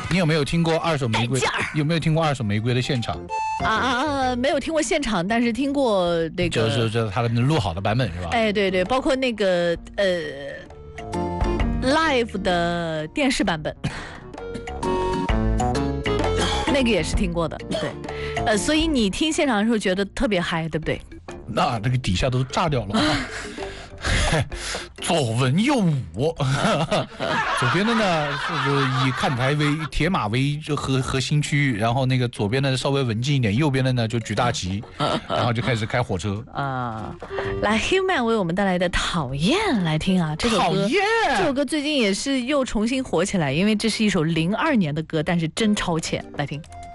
你有没有听过二手玫瑰？有没有听过二手玫瑰的现场？ 没有听过现场，但是听过那个， 就是他们录好的版本是吧？ 哎，对对，包括那个live 的电视版本，那个也是听过的，对，所以你听现场的时候觉得特别嗨，对不对？ 那这个底下都炸掉了啊！左文右武，左边的呢是以看台为铁马为核心区域，然后那个左边的稍微文静一点，右边的呢就举大旗，然后就开始开火车啊。来 Human 为我们带来的讨厌来听啊，这首歌最近也是又重新火起来，因为这是一首02年的歌，但是真超前，来听。